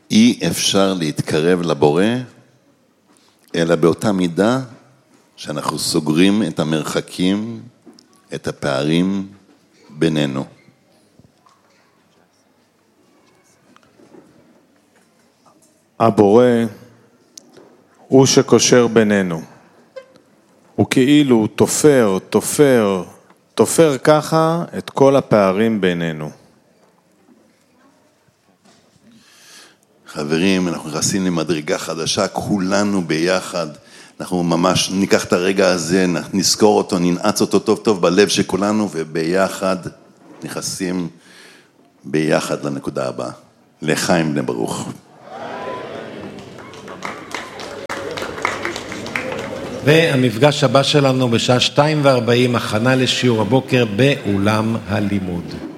אי אפשר להתקרב לבורא, אלא באותה מידה שאנחנו סוגרים את המרחקים, את הפערים בינינו. הבורא הוא שקושר בינינו. הוא כאילו תופר ככה את כל הפערים בינינו. חברים, אנחנו נכנסים למדרגה חדשה, כולנו ביחד. אנחנו ממש ניקח את הרגע הזה, נזכור אותו, ננעץ אותו טוב טוב בלב של כולנו, וביחד נכנסים ביחד לנקודה הבאה. לחיים בני ברוך. והמפגש הבא שלנו בשעה 2:40, הכנה לשיעור הבוקר באולם הלימוד.